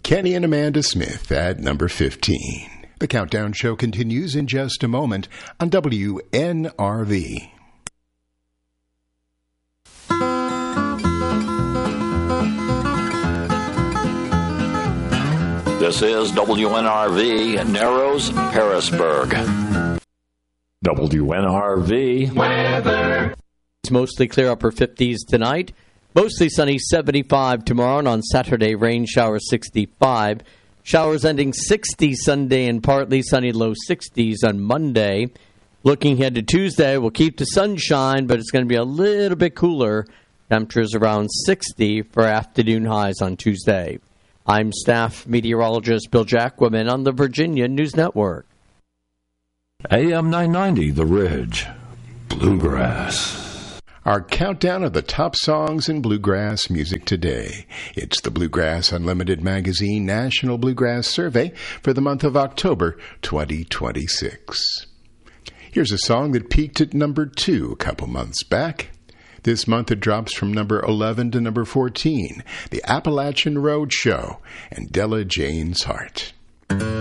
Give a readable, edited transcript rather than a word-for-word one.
Kenny and Amanda Smith at number 15. The Countdown Show continues in just a moment on WNRV. This is WNRV, Narrows, Harrisburg. WNRV weather. It's mostly clear, upper 50s tonight. Mostly sunny, 75 tomorrow, and on Saturday, rain showers 65. Showers ending 60 Sunday and partly sunny, low 60s on Monday. Looking ahead to Tuesday, we'll keep the sunshine, but it's going to be a little bit cooler. Temperatures around 60 for afternoon highs on Tuesday. I'm staff meteorologist Bill Jacquemin on the Virginia News Network. AM 990, The Ridge, Bluegrass. Our countdown of the top songs in bluegrass music today. It's the Bluegrass Unlimited Magazine National Bluegrass Survey for the month of October 2026. Here's a song that peaked at number 2 a couple months back. This month it drops from number 11 to number 14, The Appalachian Road Show and Della Jane's Heart.